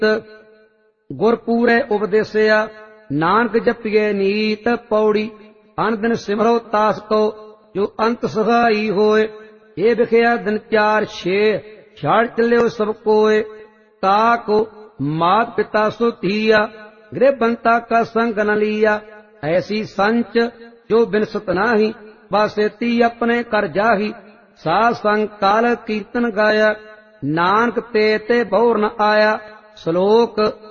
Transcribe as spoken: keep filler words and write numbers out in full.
ਰੀਤ। ਗੁਰ ਪੂਰੇ ਉਪਦੇਸਿਆ ਨਾਨਕ ਜਪੀਏ ਨੀਤ। ਪੌੜੀ ਅਨ ਦਿਨ ਸਿਮਰੋ ਤਾਸ ਕੋ ਜੋ ਅੰਤ ਸਹਾਈ ਹੋਏ। ਇਹ ਵਿਖਿਆ ਦਿਨ ਚਾਰ ਛੇ ਛਾੜ ਚੱਲਿਓ ਸਭ ਕੋਏ। ਤਾਕੋ ਮਾਤ ਪਿਤਾ ਸੋ ਧੀਆ ਗ੍ਰਹਿ ਬੰਤਾ ਕਾ ਸੰਗ ਨ ਲੀਆ। ਐਸੀ ਸੰਚ ਜੋ ਬਿਨਸਤ ਨਾਹੀ ਬਾਸੇਤੀ ਆਪਣੇ ਕਰ ਜਾਹੀ। ਸਾਧ ਸੰਗ ਕਾਲ ਕੀਰਤਨ ਗਾਇਆ ਨਾਨਕ ਤੇ ਤੇ ਬੌਰ ਨ ਆਇਆ। ਸ਼ਲੋਕ